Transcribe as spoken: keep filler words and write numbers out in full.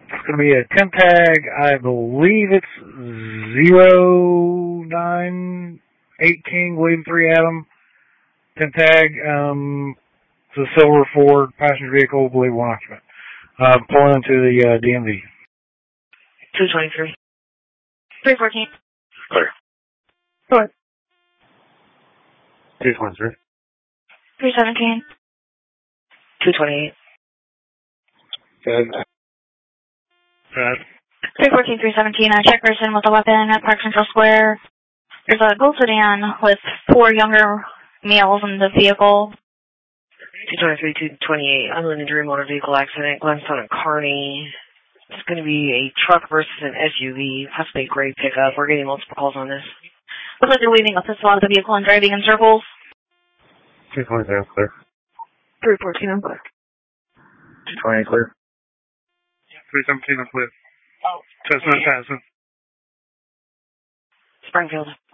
It's going to be a ten tag. I believe it's zero nine eighteen William three Adam. ten tag. Um, it's a silver Ford passenger vehicle, I believe one occupant. Uh, pulling into the uh, D M V. two twenty-three. three fourteen. Clear. Go ahead. two twenty-three. three seventeen. two twenty-eight. Good. Good. three fourteen, three seventeen. A check person with a weapon at Park Central Square. There's a gold sedan with four younger males in the vehicle. two twenty-three, two twenty-eight. Unland injury motor vehicle accident. Glenstone and Kearney. It's going to be a truck versus an S U V, possibly a gray pickup. We're getting multiple calls on this. Looks like they're waving a pistol out of the vehicle and driving in circles. two twenty-three, I'm clear. three fourteen, I'm clear. two twenty-eight, clear. three seventeen, I'm clear. Oh. Chestnut Patterson. Springfield.